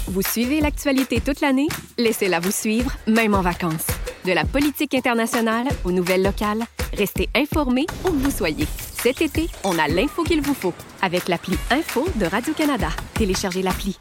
Vous suivez l'actualité toute l'année? Laissez-la vous suivre, même en vacances. De la politique internationale aux nouvelles locales, restez informés où que vous soyez. Cet été, on a l'info qu'il vous faut avec l'appli Info de Radio-Canada. Téléchargez l'appli.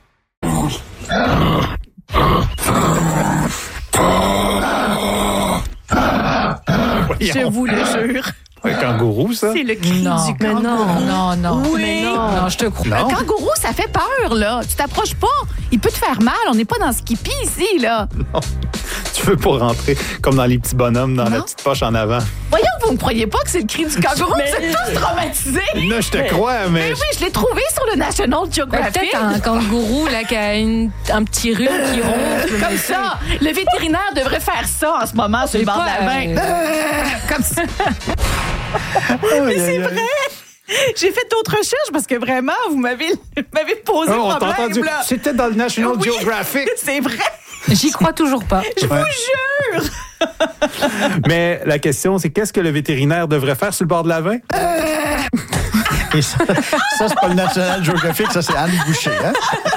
Je vous le jure. Un kangourou, ça? C'est le cri du kangourou. Non. Oui. Mais non, je te crois. Un kangourou, ça fait peur, là. Tu t'approches pas. Il peut te faire mal. On n'est pas dans Skippy ici, là. Non. Tu veux pas rentrer comme dans les petits bonhommes dans la petite poche en avant. Voyons, vous ne croyez pas que c'est le cri du kangourou? Vous êtes tous traumatisés. Là, je te crois, mais... Mais oui, je l'ai trouvé sur le National Geographic. Peut-être un kangourou là, qui a un petit rhume qui ronfle. Comme ça. Le vétérinaire devrait faire ça en ce moment sur le bord de la main. Comme ça. Mais c'est vrai. J'ai fait d'autres recherches parce que vraiment, vous m'avez posé on le t'a problème. entendu. Là. C'était dans le National Oui, Geographic. C'est vrai. J'y crois toujours pas. Je vous jure. Mais la question, c'est qu'est-ce que le vétérinaire devrait faire sur le bord de la main? Et ça, c'est pas le National Geographic, ça, c'est Anne Boucher. Hein?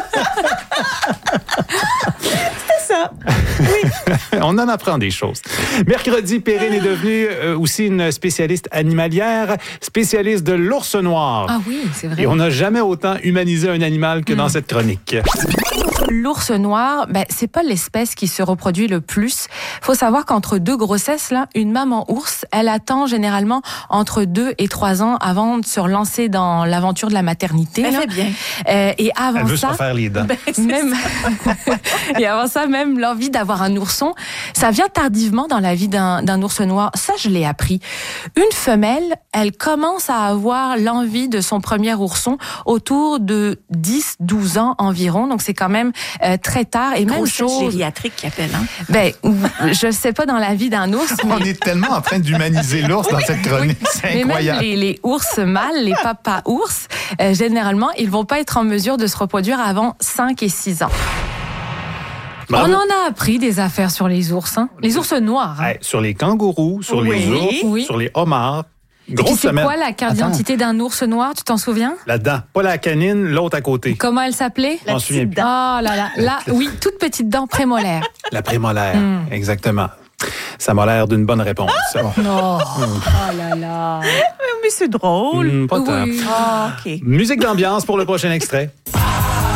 C'est ça. On en apprend des choses. Mercredi, Perrine est devenue aussi une spécialiste animalière, spécialiste de l'ours noir. Ah oui, c'est vrai. Et on n'a jamais autant humanisé un animal que dans cette chronique. L'ours noir, c'est pas l'espèce qui se reproduit le plus. Faut savoir qu'entre deux grossesses, là, une maman ours, elle attend généralement entre 2 et 3 ans avant de se relancer dans l'aventure de la maternité. Elle là. fait bien. Et avant Elle veut ça, se refaire les dents. même et avant ça, même l'envie d'avoir un ourson, ça vient tardivement dans la vie d'un ours noir. Ça, je l'ai appris. Une femelle, elle commence à avoir l'envie de son premier ourson autour de 10-12 ans environ. Donc, c'est quand même très tard. Et même chose... gériatrique qui appelle, hein? Je sais pas dans la vie d'un ours, On est tellement en train d'humaniser l'ours dans cette chronique. C'est mais incroyable. même les ours mâles, les papas ours, généralement, ils vont pas être en mesure de se reproduire avant 5 et 6 ans. Bravo. On en a appris des affaires sur les ours, hein? Les ours noirs. Hein? Hey, sur les kangourous, sur les ours, Oui. sur les homards. Et puis Grosse c'est semaine. quoi la carte d'identité d'un ours noir, tu t'en souviens? Là-dedans. Pas la canine, l'autre à côté. Comment elle s'appelait? Je m'en souviens plus. Oh là, oui, toute petite dent prémolaire. La prémolaire, exactement. Ça m'a l'air d'une bonne réponse. Non. Oh là là. Mais c'est drôle. Pas tant. Oui. Ah, OK. Musique d'ambiance pour le prochain extrait.